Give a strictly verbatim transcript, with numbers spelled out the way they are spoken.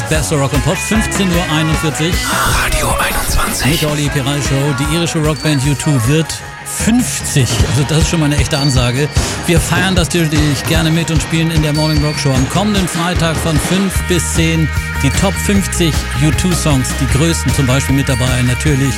Best of Rock and Pop, fünfzehn Uhr einundvierzig. Radio einundzwanzig. Mit der Olli Piral Show. Die irische Rockband U zwei wird fünfzig. Also das ist schon mal eine echte Ansage. Wir feiern das natürlich gerne mit und spielen in der Morning Rock Show am kommenden Freitag von fünf bis zehn die Top fünfzig U zwei Songs, die größten zum Beispiel mit dabei. Natürlich